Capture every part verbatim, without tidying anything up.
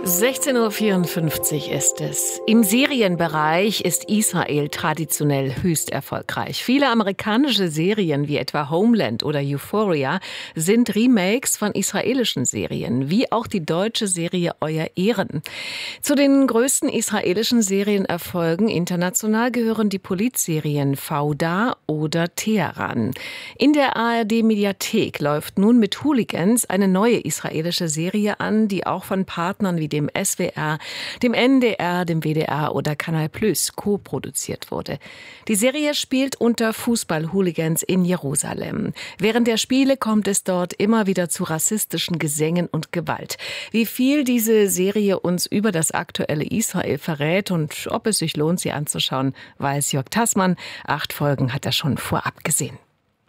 sechzehn Uhr vierundfünfzig ist es. Im Serienbereich ist Israel traditionell höchst erfolgreich. Viele amerikanische Serien wie etwa Homeland oder Euphoria sind Remakes von israelischen Serien, wie auch die deutsche Serie Euer Ehren. Zu den größten israelischen Serienerfolgen international gehören die Polizserien Fauda oder Teheran. In der A R D-Mediathek läuft nun mit Hooligans eine neue israelische Serie an, die auch von Partnern wie dem S W R, dem N D R, dem W D R oder Kanal Plus co-produziert wurde. Die Serie spielt unter Fußball-Hooligans in Jerusalem. Während der Spiele kommt es dort immer wieder zu rassistischen Gesängen und Gewalt. Wie viel diese Serie uns über das aktuelle Israel verrät und ob es sich lohnt, sie anzuschauen, weiß Jörg Tassmann. Acht Folgen hat er schon vorab gesehen.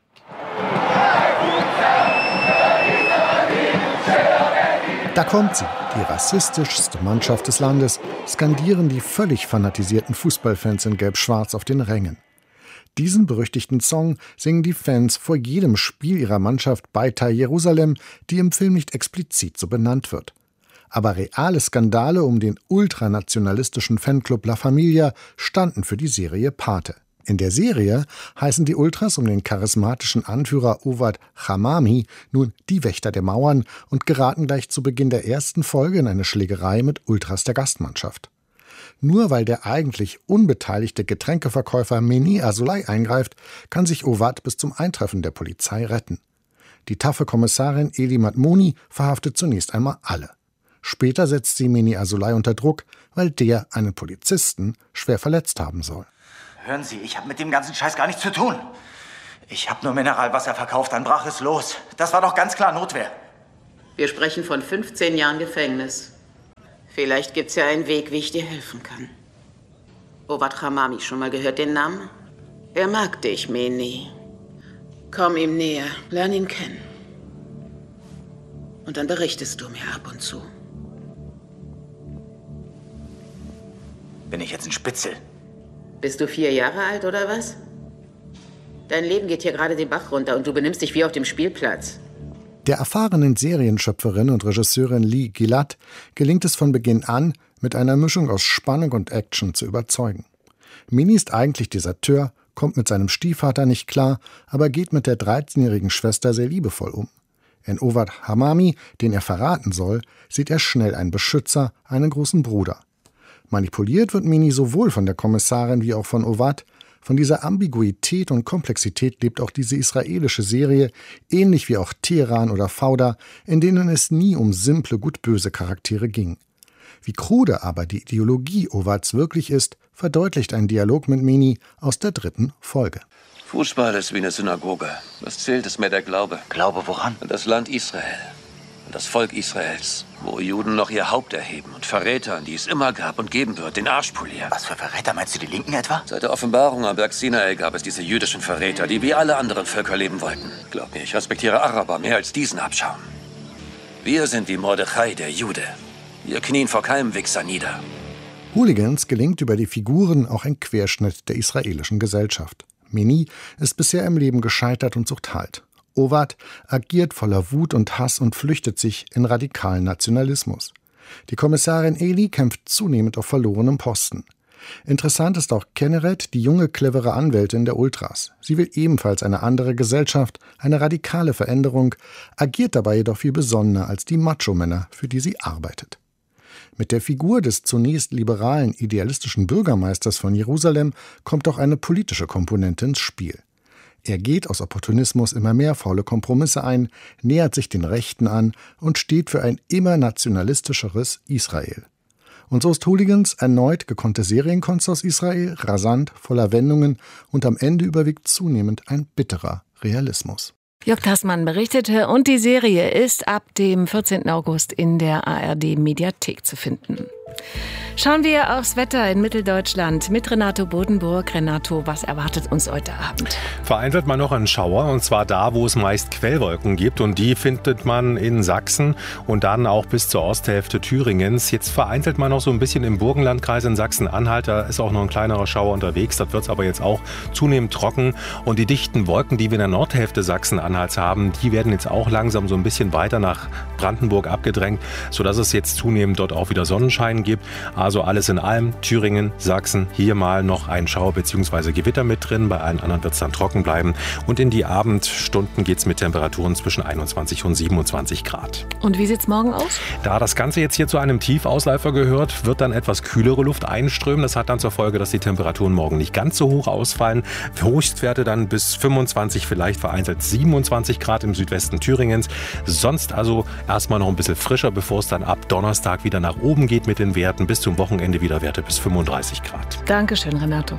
Da kommt sie, die rassistischste Mannschaft des Landes, skandieren die völlig fanatisierten Fußballfans in Gelb-Schwarz auf den Rängen. Diesen berüchtigten Song singen die Fans vor jedem Spiel ihrer Mannschaft Beitar Jerusalem, die im Film nicht explizit so benannt wird. Aber reale Skandale um den ultranationalistischen Fanclub La Familia standen für die Serie Pate. In der Serie heißen die Ultras um den charismatischen Anführer Owad Hamami nun die Wächter der Mauern und geraten gleich zu Beginn der ersten Folge in eine Schlägerei mit Ultras der Gastmannschaft. Nur weil der eigentlich unbeteiligte Getränkeverkäufer Meni Azoulay eingreift, kann sich Owad bis zum Eintreffen der Polizei retten. Die taffe Kommissarin Eli Madmouni verhaftet zunächst einmal alle. Später setzt sie Meni Azoulay unter Druck, weil der einen Polizisten schwer verletzt haben soll. Hören Sie, ich habe mit dem ganzen Scheiß gar nichts zu tun. Ich habe nur Mineralwasser verkauft, dann brach es los. Das war doch ganz klar Notwehr. Wir sprechen von fünfzehn Jahren Gefängnis. Vielleicht gibt's ja einen Weg, wie ich dir helfen kann. Owad Hamami, schon mal gehört den Namen? Er mag dich, Meni. Komm ihm näher, lern ihn kennen. Und dann berichtest du mir ab und zu. Bin ich jetzt ein Spitzel? Bist du vier Jahre alt, oder was? Dein Leben geht hier gerade den Bach runter und du benimmst dich wie auf dem Spielplatz. Der erfahrenen Serienschöpferin und Regisseurin Lee Gilad gelingt es von Beginn an, mit einer Mischung aus Spannung und Action zu überzeugen. Meni ist eigentlich Deserteur, kommt mit seinem Stiefvater nicht klar, aber geht mit der dreizehnjährigen Schwester sehr liebevoll um. In Owad Hamami, den er verraten soll, sieht er schnell einen Beschützer, einen großen Bruder. Manipuliert wird Meni sowohl von der Kommissarin wie auch von Owad. Von dieser Ambiguität und Komplexität lebt auch diese israelische Serie, ähnlich wie auch Teheran oder Fauda, in denen es nie um simple gut-böse Charaktere ging. Wie krude aber die Ideologie Owads wirklich ist, verdeutlicht ein Dialog mit Meni aus der dritten Folge. Fußball ist wie eine Synagoge. Was zählt, ist mehr der Glaube. Glaube woran? An das Land Israel. An das Volk Israels, wo Juden noch ihr Haupt erheben und Verrätern, die es immer gab und geben wird, den Arsch polieren. Was für Verräter? Meinst du die Linken etwa? Seit der Offenbarung am Berg Sinai gab es diese jüdischen Verräter, die wie alle anderen Völker leben wollten. Glaub mir, ich respektiere Araber mehr als diesen Abschaum. Wir sind wie Mordechai, der Jude. Wir knien vor keinem Wichser nieder. Hooligans gelingt über die Figuren auch ein Querschnitt der israelischen Gesellschaft. Meni ist bisher im Leben gescheitert und sucht Halt. Owad agiert voller Wut und Hass und flüchtet sich in radikalen Nationalismus. Die Kommissarin Eli kämpft zunehmend auf verlorenem Posten. Interessant ist auch Kenneret, die junge, clevere Anwältin der Ultras. Sie will ebenfalls eine andere Gesellschaft, eine radikale Veränderung, agiert dabei jedoch viel besonnener als die Macho-Männer, für die sie arbeitet. Mit der Figur des zunächst liberalen, idealistischen Bürgermeisters von Jerusalem kommt auch eine politische Komponente ins Spiel. Er geht aus Opportunismus immer mehr faule Kompromisse ein, nähert sich den Rechten an und steht für ein immer nationalistischeres Israel. Und so ist Hooligans erneut gekonnte Serienkunst aus Israel, rasant, voller Wendungen und am Ende überwiegt zunehmend ein bitterer Realismus. Jörg Tassmann berichtete und die Serie ist ab dem vierzehnten August in der A R D-Mediathek zu finden. Schauen wir aufs Wetter in Mitteldeutschland mit Renato Bodenburg. Renato, was erwartet uns heute Abend? Vereinzelt mal noch einen Schauer, und zwar da, wo es meist Quellwolken gibt, und die findet man in Sachsen und dann auch bis zur Osthälfte Thüringens. Jetzt vereinzelt mal noch so ein bisschen im Burgenlandkreis in Sachsen-Anhalt, da ist auch noch ein kleinerer Schauer unterwegs, das wird es aber jetzt auch zunehmend trocken, und die dichten Wolken, die wir in der Nordhälfte Sachsen-Anhalts haben, die werden jetzt auch langsam so ein bisschen weiter nach Brandenburg abgedrängt, sodass es jetzt zunehmend dort auch wieder Sonnenschein gibt. Also alles in allem, Thüringen, Sachsen, hier mal noch ein Schauer bzw. Gewitter mit drin. Bei allen anderen wird es dann trocken bleiben. Und in die Abendstunden geht es mit Temperaturen zwischen einundzwanzig und siebenundzwanzig Grad. Und wie sieht es morgen aus? Da das Ganze jetzt hier zu einem Tiefausläufer gehört, wird dann etwas kühlere Luft einströmen. Das hat dann zur Folge, dass die Temperaturen morgen nicht ganz so hoch ausfallen. Höchstwerte dann bis fünfundzwanzig, vielleicht vereinzelt siebenundzwanzig Grad im Südwesten Thüringens. Sonst also erstmal noch ein bisschen frischer, bevor es dann ab Donnerstag wieder nach oben geht mit den Werten. Bis zum Wochenende wieder Werte bis fünfunddreißig Grad. Dankeschön, Renato.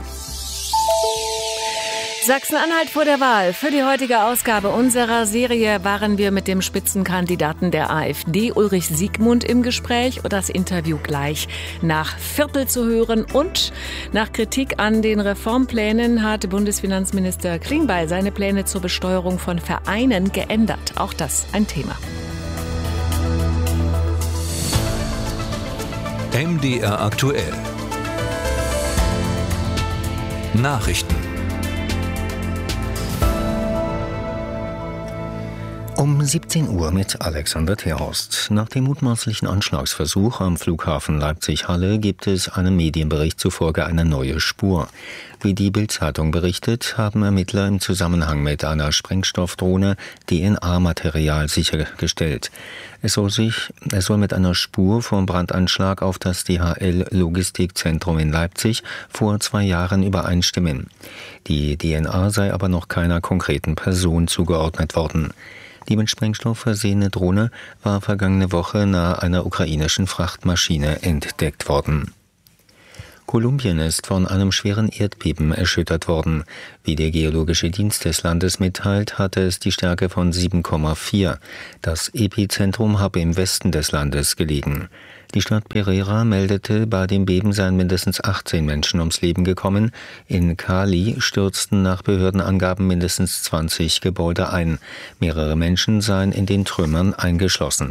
Sachsen-Anhalt vor der Wahl. Für die heutige Ausgabe unserer Serie waren wir mit dem Spitzenkandidaten der AfD, Ulrich Siegmund, im Gespräch. Das Interview gleich nach Viertel zu hören. Und nach Kritik an den Reformplänen hat Bundesfinanzminister Klingbeil seine Pläne zur Besteuerung von Vereinen geändert. Auch das ein Thema. M D R aktuell. Nachrichten. Um siebzehn Uhr mit Alexander Terhorst. Nach dem mutmaßlichen Anschlagsversuch am Flughafen Leipzig-Halle gibt es einem Medienbericht zufolge eine neue Spur. Wie die Bild-Zeitung berichtet, haben Ermittler im Zusammenhang mit einer Sprengstoffdrohne D N A-Material sichergestellt. Es soll sich, es soll mit einer Spur vom Brandanschlag auf das D H L-Logistikzentrum in Leipzig vor zwei Jahren übereinstimmen. Die D N A sei aber noch keiner konkreten Person zugeordnet worden. Die mit Sprengstoff versehene Drohne war vergangene Woche nahe einer ukrainischen Frachtmaschine entdeckt worden. Kolumbien ist von einem schweren Erdbeben erschüttert worden. Wie der Geologische Dienst des Landes mitteilt, hatte es die Stärke von sieben Komma vier. Das Epizentrum habe im Westen des Landes gelegen. Die Stadt Pereira meldete, bei dem Beben seien mindestens achtzehn Menschen ums Leben gekommen. In Cali stürzten nach Behördenangaben mindestens zwanzig Gebäude ein. Mehrere Menschen seien in den Trümmern eingeschlossen.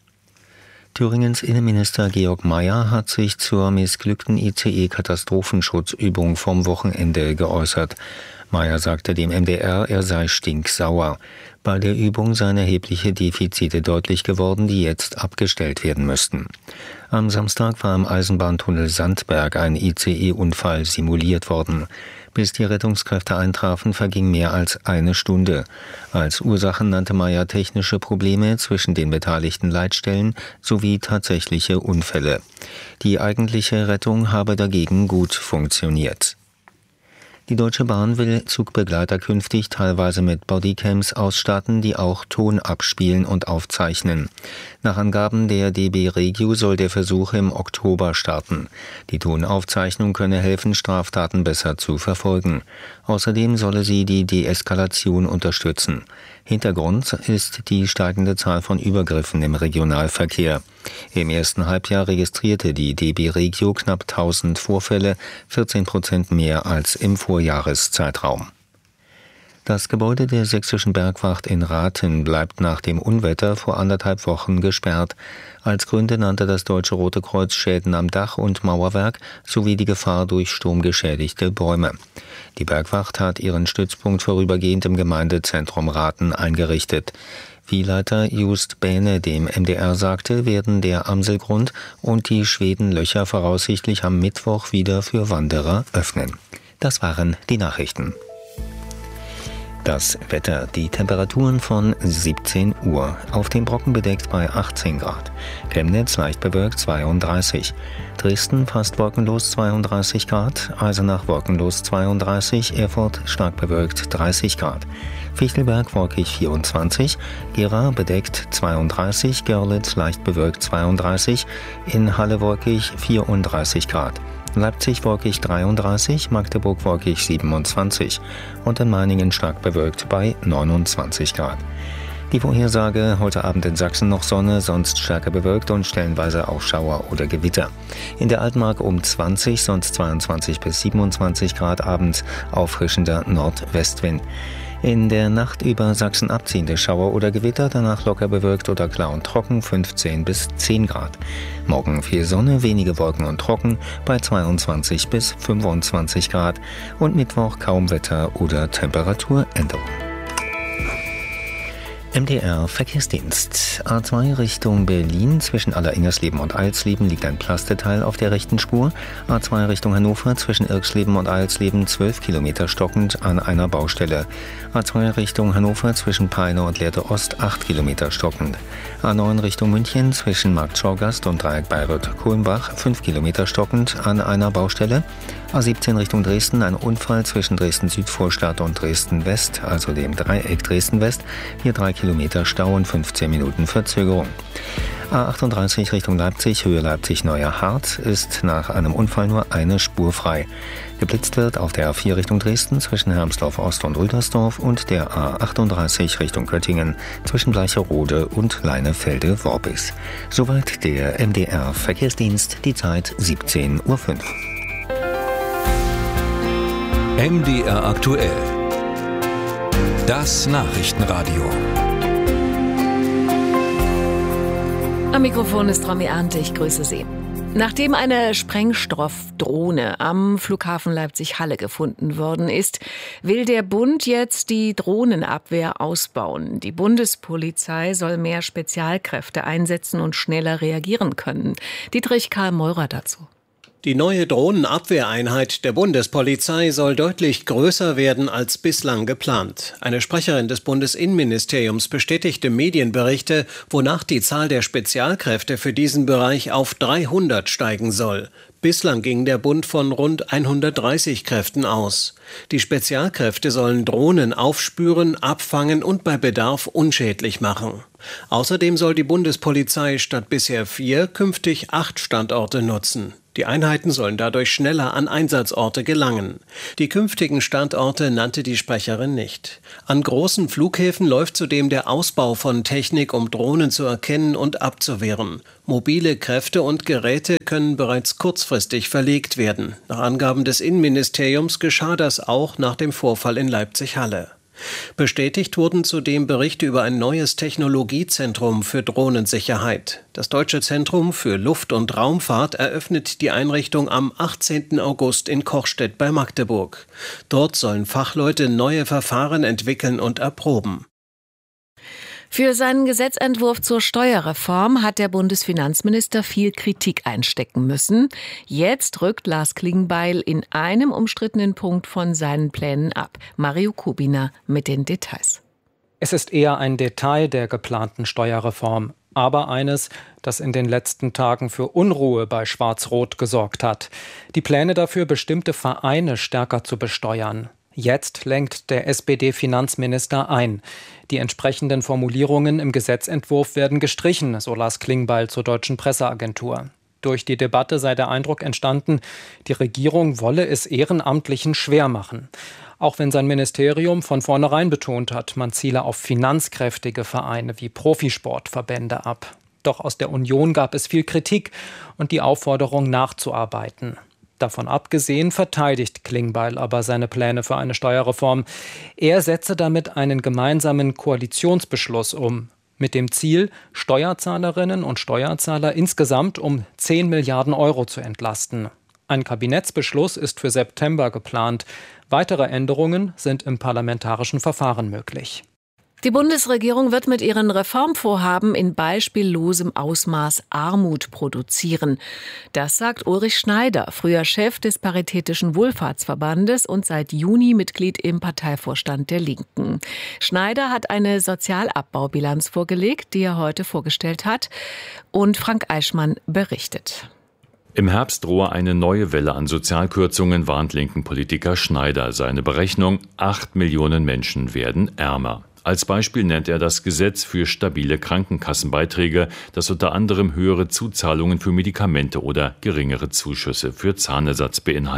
Thüringens Innenminister Georg Mayer hat sich zur missglückten I C E-Katastrophenschutzübung vom Wochenende geäußert. Mayer sagte dem M D R, er sei stinksauer. Bei der Übung seien erhebliche Defizite deutlich geworden, die jetzt abgestellt werden müssten. Am Samstag war im Eisenbahntunnel Sandberg ein I C E-Unfall simuliert worden. Bis die Rettungskräfte eintrafen, verging mehr als eine Stunde. Als Ursachen nannte Mayer technische Probleme zwischen den beteiligten Leitstellen sowie tatsächliche Unfälle. Die eigentliche Rettung habe dagegen gut funktioniert. Die Deutsche Bahn will Zugbegleiter künftig teilweise mit Bodycams ausstatten, die auch Ton abspielen und aufzeichnen. Nach Angaben der D B Regio soll der Versuch im Oktober starten. Die Tonaufzeichnung könne helfen, Straftaten besser zu verfolgen. Außerdem solle sie die Deeskalation unterstützen. Hintergrund ist die steigende Zahl von Übergriffen im Regionalverkehr. Im ersten Halbjahr registrierte die D B Regio knapp tausend Vorfälle, vierzehn Prozent mehr als im Vorjahreszeitraum. Das Gebäude der Sächsischen Bergwacht in Rathen bleibt nach dem Unwetter vor anderthalb Wochen gesperrt. Als Gründe nannte das Deutsche Rote Kreuz Schäden am Dach und Mauerwerk sowie die Gefahr durch sturmgeschädigte Bäume. Die Bergwacht hat ihren Stützpunkt vorübergehend im Gemeindezentrum Rathen eingerichtet. Viehleiter Just Bähne dem M D R sagte, werden der Amselgrund und die Schwedenlöcher voraussichtlich am Mittwoch wieder für Wanderer öffnen. Das waren die Nachrichten. Das Wetter, die Temperaturen von siebzehn Uhr. Auf dem Brocken bedeckt bei achtzehn Grad. Chemnitz leicht bewölkt zweiunddreißig. Dresden fast wolkenlos zweiunddreißig Grad. Eisenach wolkenlos zweiunddreißig. Erfurt stark bewölkt dreißig Grad. Fichtelberg wolkig vierundzwanzig. Gera bedeckt zweiunddreißig. Görlitz leicht bewölkt zweiunddreißig. In Halle wolkig vierunddreißig Grad. Leipzig wolkig dreiunddreißig, Magdeburg wolkig siebenundzwanzig und in Meiningen stark bewölkt bei neunundzwanzig Grad. Die Vorhersage: heute Abend in Sachsen noch Sonne, sonst stärker bewölkt und stellenweise auch Schauer oder Gewitter. In der Altmark um zwanzig, sonst zweiundzwanzig bis siebenundzwanzig Grad, abends auffrischender Nordwestwind. In der Nacht über Sachsen abziehende Schauer oder Gewitter, danach locker bewölkt oder klar und trocken, fünfzehn bis zehn Grad. Morgen viel Sonne, wenige Wolken und trocken bei zweiundzwanzig bis fünfundzwanzig Grad und Mittwoch kaum Wetter oder Temperaturänderung. M D R Verkehrsdienst. A zwei Richtung Berlin. Zwischen Alleringersleben und Eilsleben liegt ein Plasteteil auf der rechten Spur. A zwei Richtung Hannover. Zwischen Irksleben und Eilsleben zwölf Kilometer stockend an einer Baustelle. A zwei Richtung Hannover. Zwischen Peine und Lehrte Ost acht Kilometer stockend. A neun Richtung München. Zwischen Marktschaugast und Dreieck Bayreuth-Kulmbach fünf Kilometer stockend an einer Baustelle. A siebzehn Richtung Dresden, ein Unfall zwischen Dresden-Südvorstadt und Dresden-West, also dem Dreieck Dresden-West. Hier drei Kilometer Stau und fünfzehn Minuten Verzögerung. A achtunddreißig Richtung Leipzig, Höhe Leipzig-Neuer-Hardt, ist nach einem Unfall nur eine Spur frei. Geblitzt wird auf der A vier Richtung Dresden zwischen Hermsdorf-Ost und Rüdersdorf und der A achtunddreißig Richtung Göttingen zwischen Bleicherode und Leinefelde-Worbis. Soweit der M D R Verkehrsdienst, die Zeit siebzehn Uhr fünf. M D R aktuell. Das Nachrichtenradio. Am Mikrofon ist Romy Ernte, ich grüße Sie. Nachdem eine Sprengstoffdrohne am Flughafen Leipzig-Halle gefunden worden ist, will der Bund jetzt die Drohnenabwehr ausbauen. Die Bundespolizei soll mehr Spezialkräfte einsetzen und schneller reagieren können. Dietrich Karl Meurer dazu. Die neue Drohnenabwehreinheit der Bundespolizei soll deutlich größer werden als bislang geplant. Eine Sprecherin des Bundesinnenministeriums bestätigte Medienberichte, wonach die Zahl der Spezialkräfte für diesen Bereich auf dreihundert steigen soll. Bislang ging der Bund von rund hundertdreißig Kräften aus. Die Spezialkräfte sollen Drohnen aufspüren, abfangen und bei Bedarf unschädlich machen. Außerdem soll die Bundespolizei statt bisher vier künftig acht Standorte nutzen. Die Einheiten sollen dadurch schneller an Einsatzorte gelangen. Die künftigen Standorte nannte die Sprecherin nicht. An großen Flughäfen läuft zudem der Ausbau von Technik, um Drohnen zu erkennen und abzuwehren. Mobile Kräfte und Geräte können bereits kurzfristig verlegt werden. Nach Angaben des Innenministeriums geschah das auch nach dem Vorfall in Leipzig-Halle. Bestätigt wurden zudem Berichte über ein neues Technologiezentrum für Drohnensicherheit. Das Deutsche Zentrum für Luft- und Raumfahrt eröffnet die Einrichtung am achtzehnten August in Kochstedt bei Magdeburg. Dort sollen Fachleute neue Verfahren entwickeln und erproben. Für seinen Gesetzentwurf zur Steuerreform hat der Bundesfinanzminister viel Kritik einstecken müssen. Jetzt rückt Lars Klingbeil in einem umstrittenen Punkt von seinen Plänen ab. Mario Kubiner mit den Details. Es ist eher ein Detail der geplanten Steuerreform, aber eines, das in den letzten Tagen für Unruhe bei Schwarz-Rot gesorgt hat. Die Pläne dafür, bestimmte Vereine stärker zu besteuern. Jetzt lenkt der S P D-Finanzminister ein. Die entsprechenden Formulierungen im Gesetzentwurf werden gestrichen, so Lars Klingbeil zur Deutschen Presseagentur. Durch die Debatte sei der Eindruck entstanden, die Regierung wolle es Ehrenamtlichen schwer machen. Auch wenn sein Ministerium von vornherein betont hat, man ziele auf finanzkräftige Vereine wie Profisportverbände ab. Doch aus der Union gab es viel Kritik und die Aufforderung nachzuarbeiten. Davon abgesehen verteidigt Klingbeil aber seine Pläne für eine Steuerreform. Er setze damit einen gemeinsamen Koalitionsbeschluss um, mit dem Ziel, Steuerzahlerinnen und Steuerzahler insgesamt um zehn Milliarden Euro zu entlasten. Ein Kabinettsbeschluss ist für September geplant. Weitere Änderungen sind im parlamentarischen Verfahren möglich. Die Bundesregierung wird mit ihren Reformvorhaben in beispiellosem Ausmaß Armut produzieren. Das sagt Ulrich Schneider, früher Chef des Paritätischen Wohlfahrtsverbandes und seit Juni Mitglied im Parteivorstand der Linken. Schneider hat eine Sozialabbaubilanz vorgelegt, die er heute vorgestellt hat. Und Frank Eichmann berichtet. Im Herbst drohe eine neue Welle an Sozialkürzungen, warnt linken Politiker Schneider. Seine Berechnung: acht Millionen Menschen werden ärmer. Als Beispiel nennt er das Gesetz für stabile Krankenkassenbeiträge, das unter anderem höhere Zuzahlungen für Medikamente oder geringere Zuschüsse für Zahnersatz beinhalte.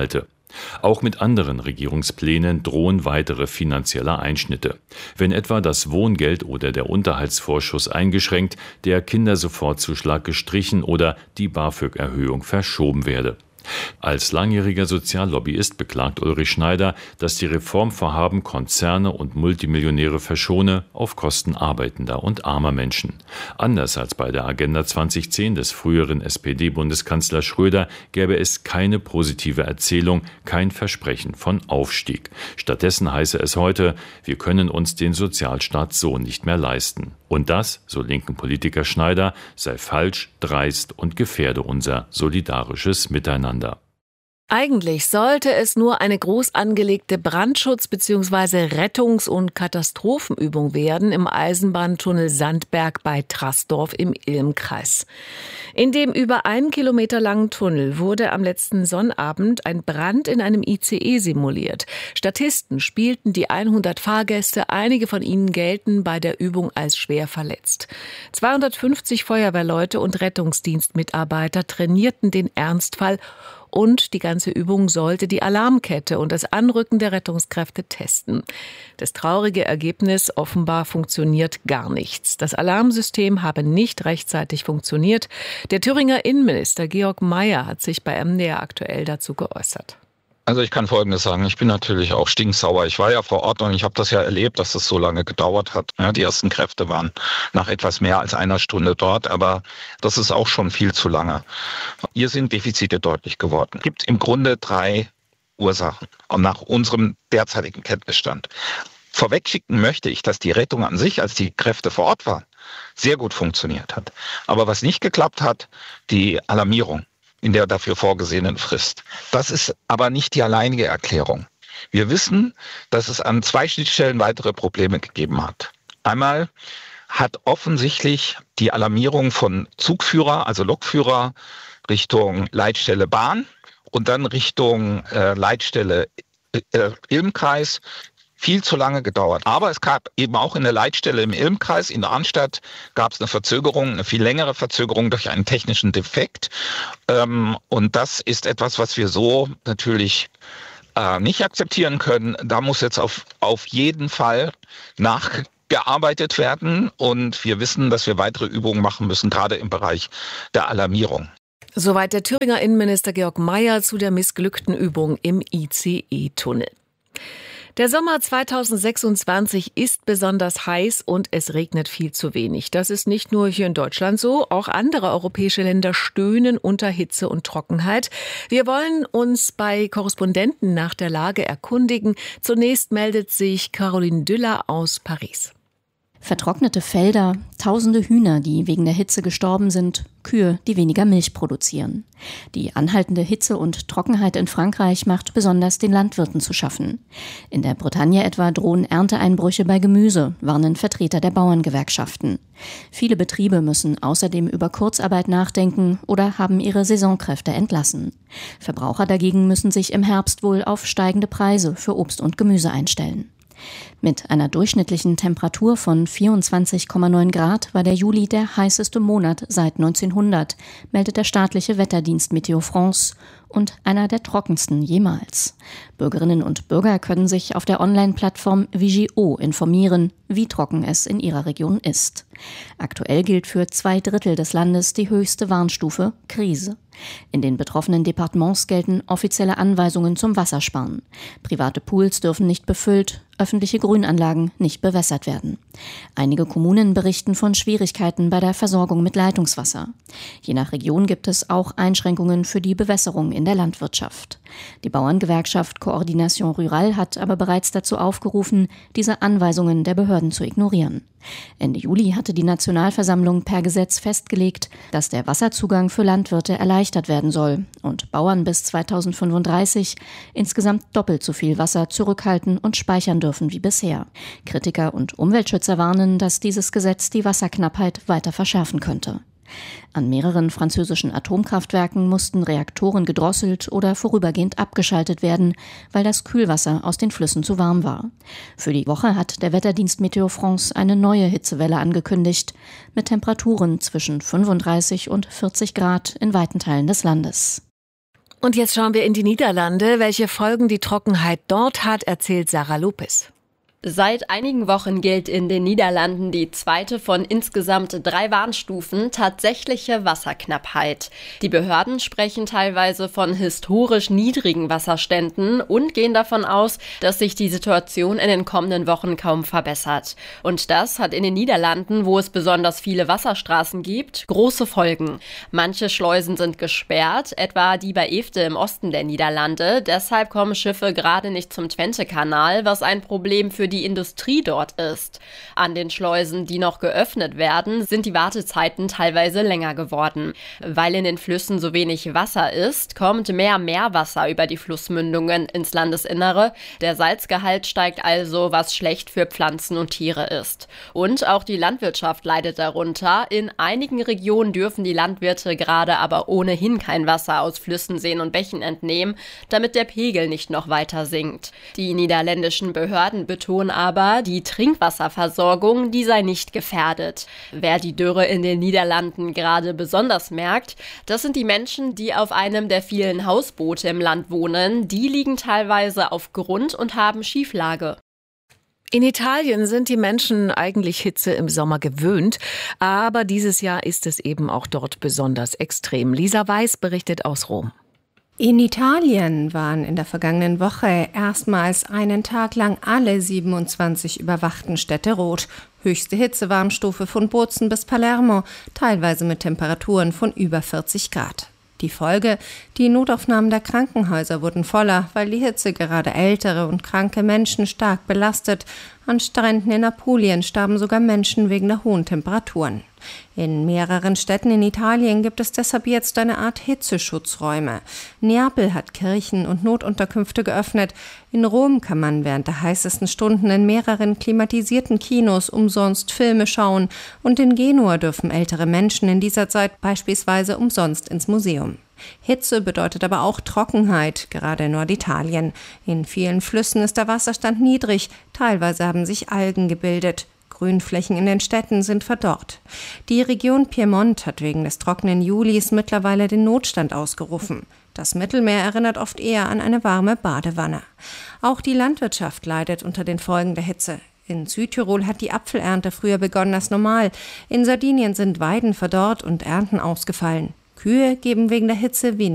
Auch mit anderen Regierungsplänen drohen weitere finanzielle Einschnitte. Wenn etwa das Wohngeld oder der Unterhaltsvorschuss eingeschränkt, der Kindersofortzuschlag gestrichen oder die BAföG-Erhöhung verschoben werde. Als langjähriger Soziallobbyist beklagt Ulrich Schneider, dass die Reformvorhaben Konzerne und Multimillionäre verschone auf Kosten arbeitender und armer Menschen. Anders als bei der Agenda zwanzig zehn des früheren S P D-Bundeskanzlers Schröder gäbe es keine positive Erzählung, kein Versprechen von Aufstieg. Stattdessen heiße es heute, wir können uns den Sozialstaat so nicht mehr leisten. Und das, so linken Politiker Schneider, sei falsch, dreist und gefährde unser solidarisches Miteinander. Eigentlich sollte es nur eine groß angelegte Brandschutz- bzw. Rettungs- und Katastrophenübung werden im Eisenbahntunnel Sandberg bei Traßdorf im Ilm-Kreis. In dem über einen Kilometer langen Tunnel wurde am letzten Sonnabend ein Brand in einem I C E simuliert. Statisten spielten die hundert Fahrgäste, einige von ihnen gelten bei der Übung als schwer verletzt. zweihundertfünfzig Feuerwehrleute und Rettungsdienstmitarbeiter trainierten den Ernstfall. Und die ganze Übung sollte die Alarmkette und das Anrücken der Rettungskräfte testen. Das traurige Ergebnis: offenbar funktioniert gar nichts. Das Alarmsystem habe nicht rechtzeitig funktioniert. Der Thüringer Innenminister Georg Mayer hat sich bei M D R aktuell dazu geäußert. Also ich kann Folgendes sagen, ich bin natürlich auch stinksauer. Ich war ja vor Ort und ich habe das ja erlebt, dass das so lange gedauert hat. Ja, die ersten Kräfte waren nach etwas mehr als einer Stunde dort, aber das ist auch schon viel zu lange. Hier sind Defizite deutlich geworden. Es gibt im Grunde drei Ursachen nach unserem derzeitigen Kenntnisstand. Vorwegschicken möchte ich, dass die Rettung an sich, als die Kräfte vor Ort waren, sehr gut funktioniert hat. Aber was nicht geklappt hat, die Alarmierung in der dafür vorgesehenen Frist. Das ist aber nicht die alleinige Erklärung. Wir wissen, dass es an zwei Schnittstellen weitere Probleme gegeben hat. Einmal hat offensichtlich die Alarmierung von Zugführer, also Lokführer, Richtung Leitstelle Bahn und dann Richtung äh, Leitstelle äh, Ilm-Kreis viel zu lange gedauert. Aber es gab eben auch in der Leitstelle im Ilm-Kreis, in Arnstadt, gab es eine Verzögerung, eine viel längere Verzögerung durch einen technischen Defekt. Ähm, und das ist etwas, was wir so natürlich äh, nicht akzeptieren können. Da muss jetzt auf, auf jeden Fall nachgearbeitet werden. Und wir wissen, dass wir weitere Übungen machen müssen, gerade im Bereich der Alarmierung. Soweit der Thüringer Innenminister Georg Mayer zu der missglückten Übung im I C E-Tunnel. Der Sommer zweitausendsechsundzwanzig ist besonders heiß und es regnet viel zu wenig. Das ist nicht nur hier in Deutschland so, auch andere europäische Länder stöhnen unter Hitze und Trockenheit. Wir wollen uns bei Korrespondenten nach der Lage erkundigen. Zunächst meldet sich Caroline Düller aus Paris. Vertrocknete Felder, tausende Hühner, die wegen der Hitze gestorben sind, Kühe, die weniger Milch produzieren. Die anhaltende Hitze und Trockenheit in Frankreich macht besonders den Landwirten zu schaffen. In der Bretagne etwa drohen Ernteeinbrüche bei Gemüse, warnen Vertreter der Bauerngewerkschaften. Viele Betriebe müssen außerdem über Kurzarbeit nachdenken oder haben ihre Saisonkräfte entlassen. Verbraucher dagegen müssen sich im Herbst wohl auf steigende Preise für Obst und Gemüse einstellen. Mit einer durchschnittlichen Temperatur von vierundzwanzig Komma neun Grad war der Juli der heißeste Monat seit neunzehnhundert, meldet der staatliche Wetterdienst Météo France, und einer der trockensten jemals. Bürgerinnen und Bürger können sich auf der Online-Plattform Vigio informieren, wie trocken es in ihrer Region ist. Aktuell gilt für zwei Drittel des Landes die höchste Warnstufe Krise. In den betroffenen Departements gelten offizielle Anweisungen zum Wassersparen. Private Pools dürfen nicht befüllt, öffentliche Grünanlagen nicht bewässert werden. Einige Kommunen berichten von Schwierigkeiten bei der Versorgung mit Leitungswasser. Je nach Region gibt es auch Einschränkungen für die Bewässerung in der Landwirtschaft. Die Bauerngewerkschaft Coordination Rural hat aber bereits dazu aufgerufen, diese Anweisungen der Behörden zu ignorieren. Ende Juli hatte die Nationalversammlung per Gesetz festgelegt, dass der Wasserzugang für Landwirte erleichtert werden soll und Bauern bis zweitausendfünfunddreißig insgesamt doppelt so viel Wasser zurückhalten und speichern dürfen wie bisher. Kritiker und Umweltschützer warnen, dass dieses Gesetz die Wasserknappheit weiter verschärfen könnte. An mehreren französischen Atomkraftwerken mussten Reaktoren gedrosselt oder vorübergehend abgeschaltet werden, weil das Kühlwasser aus den Flüssen zu warm war. Für die Woche hat der Wetterdienst Météo France eine neue Hitzewelle angekündigt, mit Temperaturen zwischen fünfunddreißig und vierzig Grad in weiten Teilen des Landes. Und jetzt schauen wir in die Niederlande. Welche Folgen die Trockenheit dort hat, erzählt Sarah Lopez. Seit einigen Wochen gilt in den Niederlanden die zweite von insgesamt drei Warnstufen tatsächliche Wasserknappheit. Die Behörden sprechen teilweise von historisch niedrigen Wasserständen und gehen davon aus, dass sich die Situation in den kommenden Wochen kaum verbessert. Und das hat in den Niederlanden, wo es besonders viele Wasserstraßen gibt, große Folgen. Manche Schleusen sind gesperrt, etwa die bei Efte im Osten der Niederlande. Deshalb kommen Schiffe gerade nicht zum Twente-Kanal, was ein Problem für die die Industrie dort ist. An den Schleusen, die noch geöffnet werden, sind die Wartezeiten teilweise länger geworden. Weil in den Flüssen so wenig Wasser ist, kommt mehr Meerwasser über die Flussmündungen ins Landesinnere. Der Salzgehalt steigt also, was schlecht für Pflanzen und Tiere ist. Und auch die Landwirtschaft leidet darunter. In einigen Regionen dürfen die Landwirte gerade aber ohnehin kein Wasser aus Flüssen, Seen und Bächen entnehmen, damit der Pegel nicht noch weiter sinkt. Die niederländischen Behörden betonen aber, die Trinkwasserversorgung, die sei nicht gefährdet. Wer die Dürre in den Niederlanden gerade besonders merkt, das sind die Menschen, die auf einem der vielen Hausboote im Land wohnen. Die liegen teilweise auf Grund und haben Schieflage. In Italien sind die Menschen eigentlich Hitze im Sommer gewöhnt, aber dieses Jahr ist es eben auch dort besonders extrem. Lisa Weiß berichtet aus Rom. In Italien waren in der vergangenen Woche erstmals einen Tag lang alle siebenundzwanzig überwachten Städte rot. Höchste Hitzewarnstufe von Bozen bis Palermo, teilweise mit Temperaturen von über vierzig Grad. Die Folge: Die Notaufnahmen der Krankenhäuser wurden voller, weil die Hitze gerade ältere und kranke Menschen stark belastet. An Stränden in Apulien starben sogar Menschen wegen der hohen Temperaturen. In mehreren Städten in Italien gibt es deshalb jetzt eine Art Hitzeschutzräume. Neapel hat Kirchen und Notunterkünfte geöffnet. In Rom kann man während der heißesten Stunden in mehreren klimatisierten Kinos umsonst Filme schauen. Und in Genua dürfen ältere Menschen in dieser Zeit beispielsweise umsonst ins Museum. Hitze bedeutet aber auch Trockenheit, gerade in Norditalien. In vielen Flüssen ist der Wasserstand niedrig, teilweise haben sich Algen gebildet. Grünflächen in den Städten sind verdorrt. Die Region Piemont hat wegen des trockenen Julis mittlerweile den Notstand ausgerufen. Das Mittelmeer erinnert oft eher an eine warme Badewanne. Auch die Landwirtschaft leidet unter den Folgen der Hitze. In Südtirol hat die Apfelernte früher begonnen als normal. In Sardinien sind Weiden verdorrt und Ernten ausgefallen. Kühe geben wegen der Hitze wenig